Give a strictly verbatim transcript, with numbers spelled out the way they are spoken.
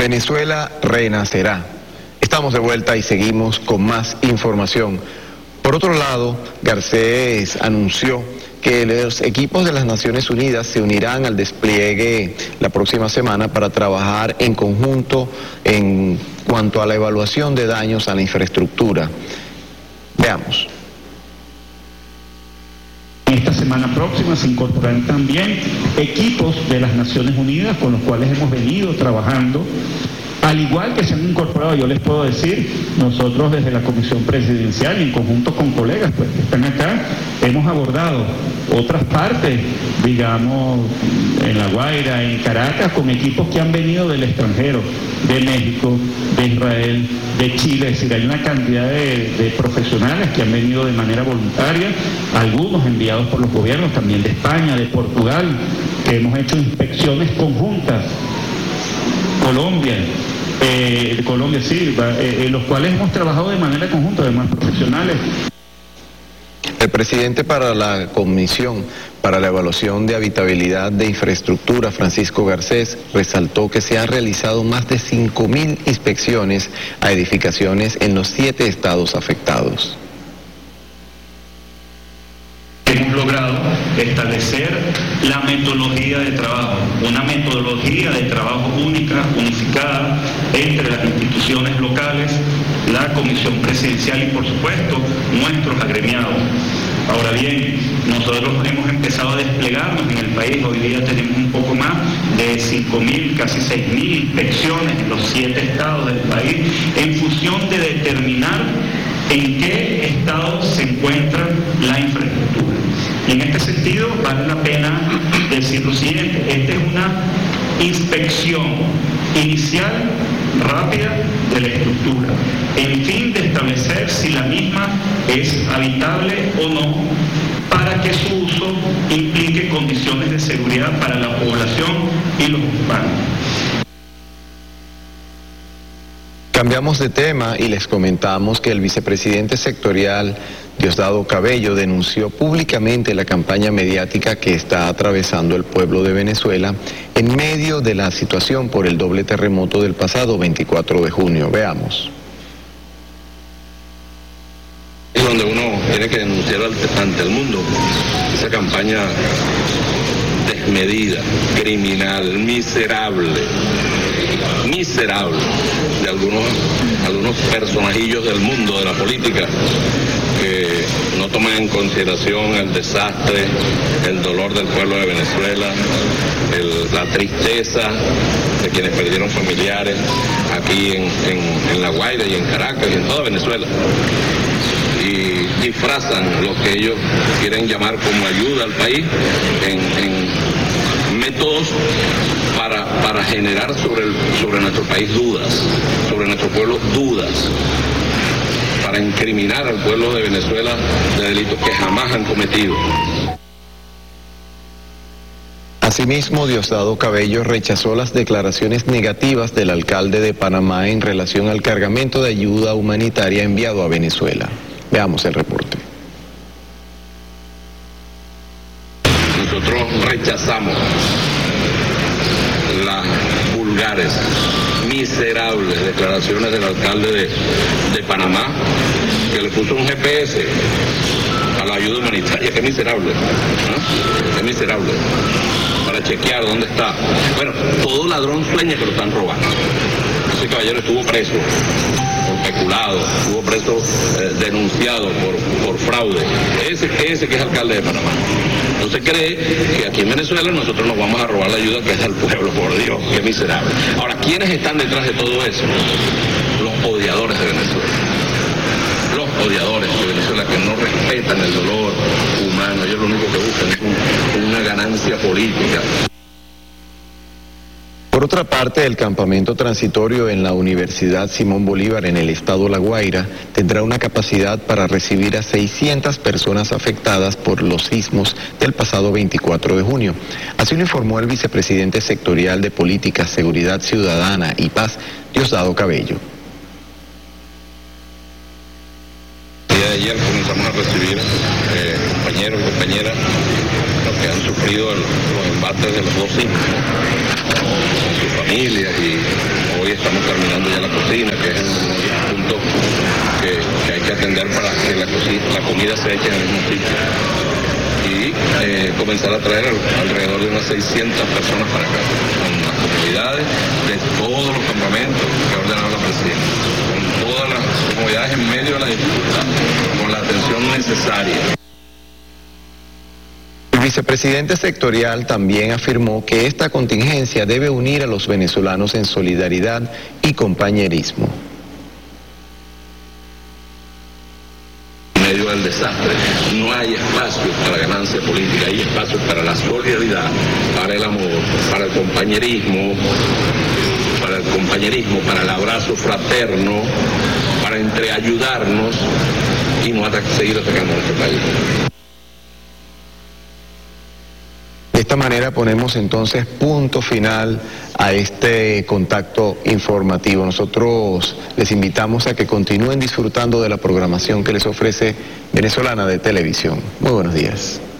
Venezuela renacerá. Estamos de vuelta y seguimos con más información. Por otro lado, Garcés anunció que los equipos de las Naciones Unidas se unirán al despliegue la próxima semana para trabajar en conjunto en cuanto a la evaluación de daños a la infraestructura. Veamos. Esta semana próxima se incorporarán también equipos de las Naciones Unidas con los cuales hemos venido trabajando. Al igual que se han incorporado, yo les puedo decir, nosotros desde la Comisión Presidencial y en conjunto con colegas pues, que están acá, hemos abordado otras partes, digamos, en La Guaira, en Caracas, con equipos que han venido del extranjero, de México, de Israel, de Chile, es decir, hay una cantidad de, de profesionales que han venido de manera voluntaria, algunos enviados por los gobiernos, también de España, de Portugal, que hemos hecho inspecciones conjuntas, Colombia, eh, Colombia sí, eh, en los cuales hemos trabajado de manera conjunta, además profesionales. El presidente para la Comisión para la Evaluación de Habitabilidad de Infraestructura, Francisco Garcés, resaltó que se han realizado más de cinco mil inspecciones a edificaciones en los siete estados afectados. Hemos logrado establecer la metodología de trabajo, una metodología de trabajo única, unificada entre las instituciones locales, la Comisión Presidencial y, por supuesto, nuestros agremiados. Ahora bien, nosotros hemos empezado a desplegarnos en el país, hoy día tenemos un poco más de cinco mil, casi seis mil inspecciones en los siete estados del país, en función de determinar en qué estado se encuentra la infraestructura. Y en este sentido vale la pena decir lo siguiente, esta es una inspección inicial rápida de la estructura, en fin de establecer si la misma es habitable o no, para que su uso implique condiciones de seguridad para la población y los ocupantes. Cambiamos de tema y les comentamos que el vicepresidente sectorial Diosdado Cabello denunció públicamente la campaña mediática que está atravesando el pueblo de Venezuela en medio de la situación por el doble terremoto del pasado veinticuatro de junio. Veamos. Es donde uno tiene que denunciar ante el mundo esa campaña desmedida, criminal, miserable, miserable de algunos, algunos personajillos del mundo de la política que no toman en consideración el desastre, el dolor del pueblo de Venezuela, el, la tristeza de quienes perdieron familiares aquí en, en, en La Guaira y en Caracas y en toda Venezuela. Y disfrazan lo que ellos quieren llamar como ayuda al país en, en métodos para, para generar sobre, el, sobre nuestro país dudas, sobre nuestro pueblo dudas, para incriminar al pueblo de Venezuela de delitos que jamás han cometido. Asimismo, Diosdado Cabello rechazó las declaraciones negativas del alcalde de Panamá en relación al cargamento de ayuda humanitaria enviado a Venezuela. Veamos el reporte. Nosotros rechazamos las vulgares, miserables declaraciones del alcalde de, de Panamá, que le puso un G P S a la ayuda humanitaria. Qué miserable, ¿no? Qué miserable, para chequear dónde está. Bueno, todo ladrón sueña que lo están robando. Ese caballero estuvo preso por peculado, estuvo preso eh, denunciado por, por fraude. Ese, ese que es alcalde de Panamá. Entonces cree que aquí en Venezuela nosotros nos vamos a robar la ayuda que es del pueblo, por Dios, qué miserable. Ahora, ¿quiénes están detrás de todo eso? Los odiadores de Venezuela. Los odiadores de Venezuela que no respetan el dolor humano. Ellos lo único que buscan es un, una ganancia política. Por otra parte, el campamento transitorio en la Universidad Simón Bolívar en el estado La Guaira tendrá una capacidad para recibir a seiscientas personas afectadas por los sismos del pasado veinticuatro de junio. Así lo informó el vicepresidente sectorial de Política, Seguridad Ciudadana y Paz, Diosdado Cabello. El día de ayer comenzamos a recibir eh, compañeros y compañeras los que han sufrido el, los embates de los dos sismos, sus familias, y hoy estamos terminando ya la cocina, que es uno de los puntos que, que hay que atender para que la, cocina, la comida se eche en el mismo sitio. Y eh, comenzar a traer alrededor de unas seiscientas personas para acá, con las comunidades de todos los campamentos que ha ordenado la presidenta, con todas las comunidades en medio de la dificultad, con la atención necesaria. El vicepresidente sectorial también afirmó que esta contingencia debe unir a los venezolanos en solidaridad y compañerismo. En medio del desastre no hay espacio para ganancia política, hay espacio para la solidaridad, para el amor, para el compañerismo, para el compañerismo, para el abrazo fraterno, para entreayudarnos y no ata- seguir atacando a nuestro país. De esta manera ponemos entonces punto final a este contacto informativo. Nosotros les invitamos a que continúen disfrutando de la programación que les ofrece Venezolana de Televisión. Muy buenos días.